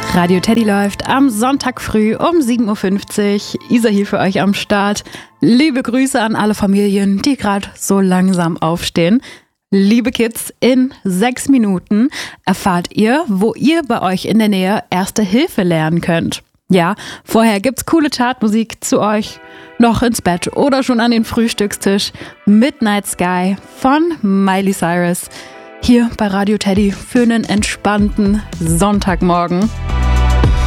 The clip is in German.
Radio Teddy läuft am Sonntag früh um 7.50 Uhr. Isa hier für euch am Start. Liebe Grüße an alle Familien, die gerade so langsam aufstehen. Liebe Kids, in 6 Minuten erfahrt ihr, wo ihr bei euch in der Nähe Erste Hilfe lernen könnt. Ja, vorher gibt's coole Chartmusik zu euch, noch ins Bett oder schon an den Frühstückstisch. Midnight Sky von Miley Cyrus. Hier bei Radio Teddy für einen entspannten Sonntagmorgen.